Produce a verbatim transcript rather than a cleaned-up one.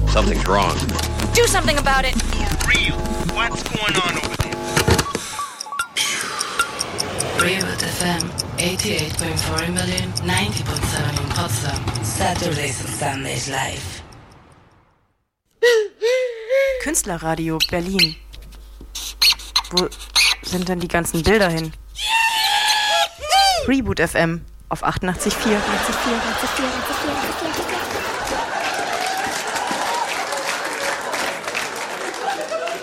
Something's wrong. Do something about it. Real. What's going on over there? Reboot F M, eighty-eight point four in Berlin, ninety point seven in Potsdam. Saturdays and Sundays live. Künstlerradio Berlin. Wo sind denn die ganzen Bilder hin? Reboot F M auf achtundachtzig Komma vier.